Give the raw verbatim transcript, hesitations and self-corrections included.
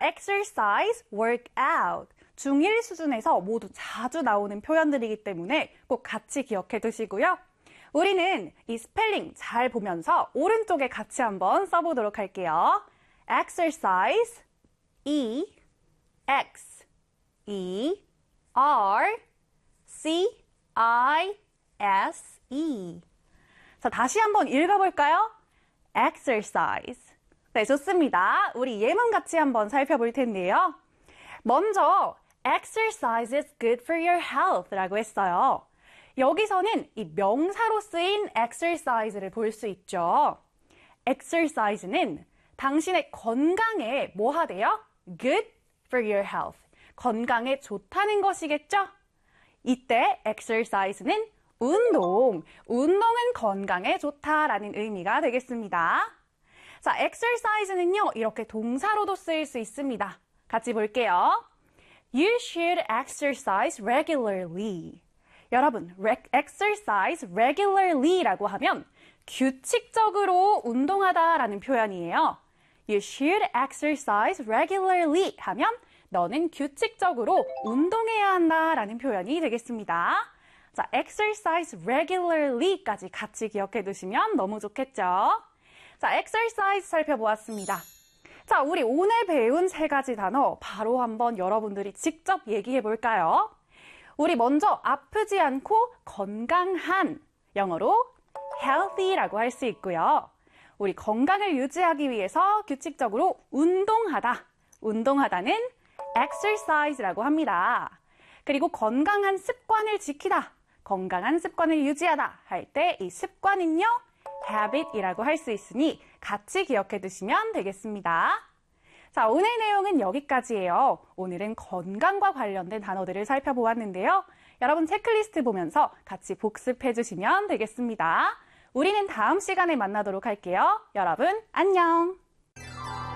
exercise, work out. 중일 수준에서 모두 자주 나오는 표현들이기 때문에 꼭 같이 기억해 두시고요. 우리는 이 스펠링 잘 보면서 오른쪽에 같이 한번 써보도록 할게요. exercise, E, X, E, R, C, I, S, E. 자, 다시 한번 읽어볼까요? exercise. 네, 좋습니다. 우리 예문 같이 한번 살펴볼 텐데요. 먼저, exercise is good for your health 라고 했어요. 여기서는 이 명사로 쓰인 exercise를 볼 수 있죠. exercise는 당신의 건강에 뭐 하대요? good for your health. 건강에 좋다는 것이겠죠? 이때 exercise는 운동, 운동은 건강에 좋다라는 의미가 되겠습니다. 자, exercise는요, 이렇게 동사로도 쓰일 수 있습니다. 같이 볼게요. You should exercise regularly. 여러분, exercise regularly라고 하면 규칙적으로 운동하다라는 표현이에요. You should exercise regularly 하면 너는 규칙적으로 운동해야 한다라는 표현이 되겠습니다. 자, exercise regularly까지 같이 기억해 두시면 너무 좋겠죠? 자, exercise 살펴보았습니다. 자, 우리 오늘 배운 세 가지 단어 바로 한번 여러분들이 직접 얘기해 볼까요? 우리 먼저 아프지 않고 건강한, 영어로 healthy라고 할 수 있고요. 우리 건강을 유지하기 위해서 규칙적으로 운동하다, 운동하다는 exercise라고 합니다. 그리고 건강한 습관을 지키다, 건강한 습관을 유지하다 할 때 이 습관은요, habit이라고 할 수 있으니 같이 기억해 두시면 되겠습니다. 자, 오늘 내용은 여기까지예요. 오늘은 건강과 관련된 단어들을 살펴보았는데요. 여러분 체크리스트 보면서 같이 복습해 주시면 되겠습니다. 우리는 다음 시간에 만나도록 할게요. 여러분, 안녕!